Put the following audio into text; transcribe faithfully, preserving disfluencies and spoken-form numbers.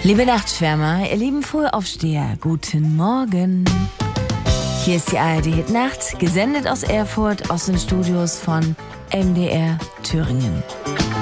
Liebe Nachtschwärmer, ihr lieben Frühaufsteher, guten Morgen. Hier ist die A R D Hit Nacht, gesendet aus Erfurt, aus den Studios von M D R Thüringen.